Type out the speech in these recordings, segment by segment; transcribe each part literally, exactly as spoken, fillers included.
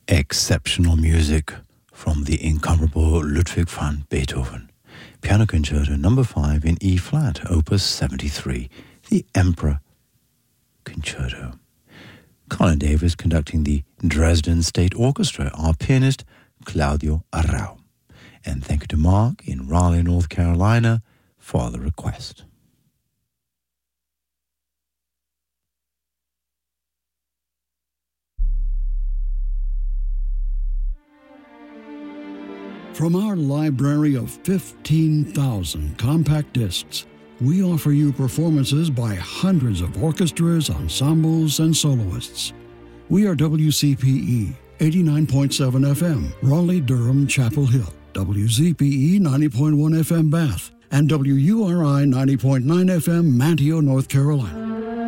Exceptional music from the incomparable Ludwig van Beethoven. Piano Concerto number five in E flat, opus seventy-three, the Emperor Concerto. Colin Davis conducting the Dresden State Orchestra, our pianist Claudio Arrau. And thank you to Mark in Raleigh, North Carolina for the request. From our library of fifteen thousand compact discs, we offer you performances by hundreds of orchestras, ensembles, and soloists. We are W C P E, eighty-nine point seven F M, Raleigh-Durham, Chapel Hill, W Z P E, ninety point one F M, Bath, and W U R I, ninety point nine F M, Manteo, North Carolina.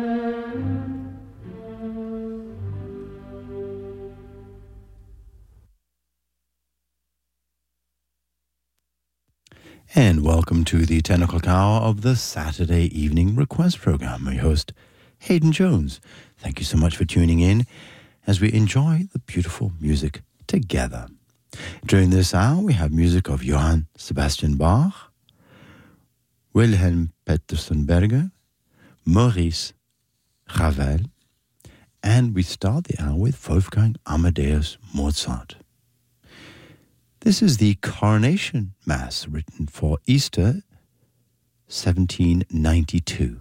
And welcome to the ten o'clock hour of the Saturday Evening Request Program. My host, Hayden Jones. Thank you so much for tuning in as we enjoy the beautiful music together. During this hour, we have music of Johann Sebastian Bach, Wilhelm Peterson Berger, Maurice Ravel, and we start the hour with Wolfgang Amadeus Mozart. This is the Coronation Mass written for Easter, seventeen ninety-two.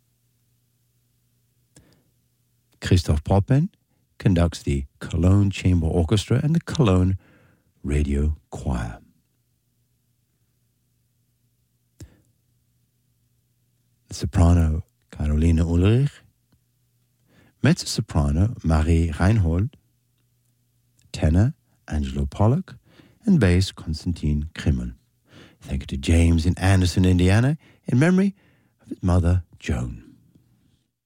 Christoph Poppen conducts the Cologne Chamber Orchestra and the Cologne Radio Choir. The soprano Carolina Ulrich, mezzo-soprano Marie Reinhold, tenor Angelo Pollock, and bass Konstantin Krimmel. Thank you to James in Anderson, Indiana, in memory of his mother, Joan.